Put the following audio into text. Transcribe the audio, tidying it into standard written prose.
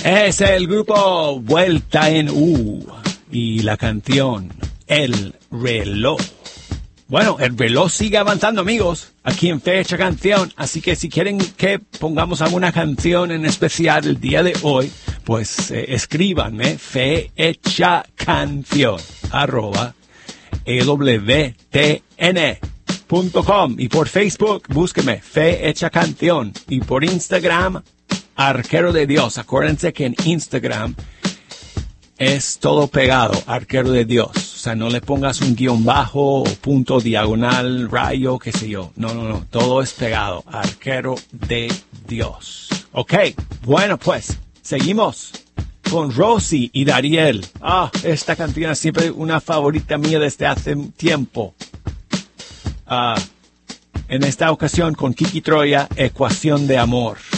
Es el grupo Vuelta en U y la canción El Reloj. Bueno, el reloj sigue avanzando, amigos, aquí en Fecha Canción. Así que si quieren que pongamos alguna canción en especial el día de hoy, pues escríbanme fehechacanción@ewtn.com y por Facebook búsqueme Fe Hecha Canción y por Instagram Arquero de Dios. Acuérdense que en Instagram es todo pegado, Arquero de Dios. O sea, no le pongas un guión bajo o punto diagonal, rayo, qué sé yo. No. Todo es pegado, Arquero de Dios. Ok, bueno pues, seguimos con Rosy y Dariel. Esta canción es siempre una favorita mía desde hace tiempo. En esta ocasión con Kiki Troya, Ecuación de Amor.